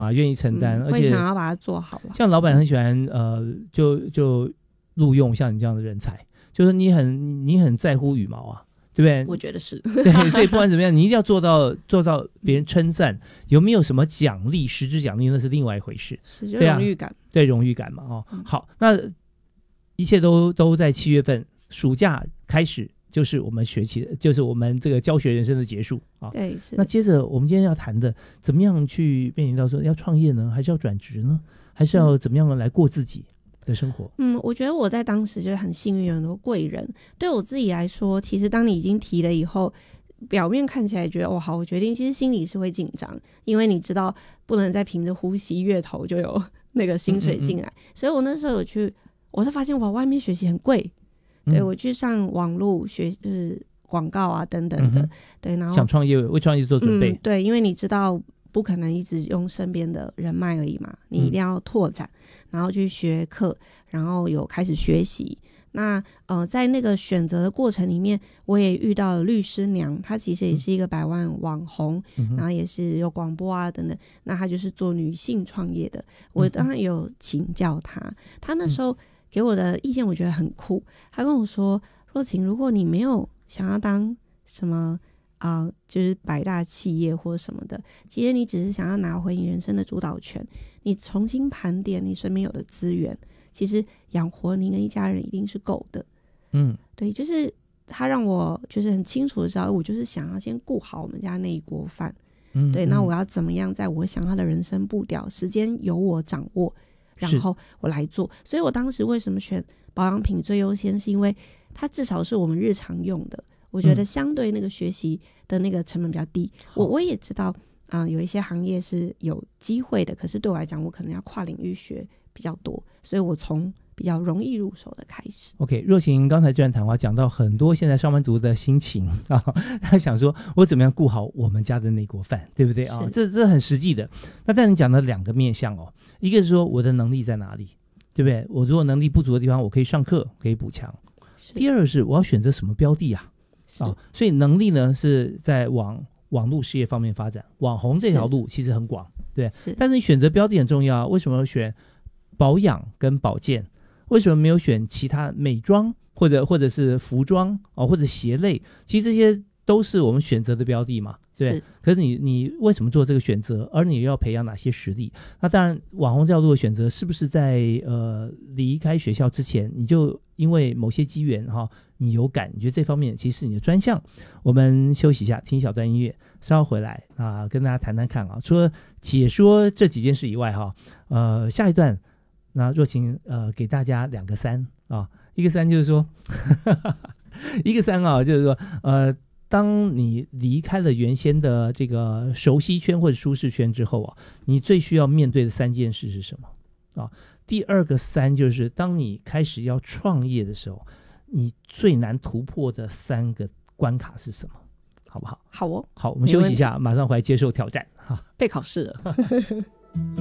愿意承担，而且会想要把它做好了。 像老板很喜欢就录用像你这样的人才，就是你很在乎羽毛啊，对不对？ 我觉得是对，所以不管怎么样，你一定要做到别人称赞，有没有什么奖励，实质奖励那是另外一回事， 是就荣誉感， 对荣誉感嘛。好，那一切都在7月份，暑假开始就是我们学期的，就是我们这个教学人生的结束啊。 对，是。 那接着我们今天要谈的，怎么样去面临到说要创业呢，还是要转职呢，还是要怎么样来过自己的生活？ 我觉得我在当时就是很幸运，有很多贵人。对我自己来说，其实当你已经提了以后，表面看起来觉得好，我决定，其实心里是会紧张，因为你知道不能再凭着呼吸月头就有那个薪水进来。所以我那时候我就发现外面学习很贵。对，我去上网络学，就是广告啊等等的。对，然后想创业，为创业做准备。 对，因为你知道不可能一直用身边的人脉而已嘛，你一定要拓展，然后去学课，然后有开始学习。那在那个选择的过程里面，我也遇到了律师娘，她其实也是一个100万网红，然后也是有广播啊等等。那她就是做女性创业的，我当然有请教她，她那时候给我的意见我觉得很酷。她跟我说，若晴，如果你没有想要当什么就是百大企业或什么的，其实你只是想要拿回你人生的主导权，你重新盘点你身边有的资源，其实养活您跟一家人一定是够的。对，就是他让我就是很清楚的知道，我就是想要先顾好我们家那一锅饭。对，那我要怎么样在我想要的人生步调，时间由我掌握，然后我来做。所以我当时为什么选保养品最优先，是因为它至少是我们日常用的，我觉得相对那个学习的那个成本比较低。我也知道有一些行业是有机会的，可是对我来讲我可能要跨领域学比较多，所以我从比较容易入手的开始。 OK， 若晴刚才这段谈话讲到很多现在上班族的心情他想说我怎么样顾好我们家的那锅饭，对不对这很实际的。那但你讲的2个面向一个是说我的能力在哪里，对不对？我如果能力不足的地方，我可以上课可以补强。第二是我要选择什么标的所以能力呢是在网络事业方面发展，网红这条路其实很广，对。但是你选择标的很重要，为什么要选保养跟保健？为什么没有选其他美妆或者是服装或者鞋类？其实这些都是我们选择的标的嘛，对。可是你为什么做这个选择？而你又要培养哪些实力？那当然，网红这条路的选择是不是在离开学校之前，你就因为某些机缘你有感，你觉得这方面其实是你的专项？我们休息一下，听一小段音乐，稍后回来跟大家谈谈看除了解说这几件事以外下一段。那若晴给大家2个3一个3就是说一个3就是说当你离开了原先的这个熟悉圈或者舒适圈之后你最需要面对的3件事是什么第2个3就是当你开始要创业的时候，你最难突破的3个关卡是什么？好不好？ 好好，我们休息一下，马上回来接受挑战被考试了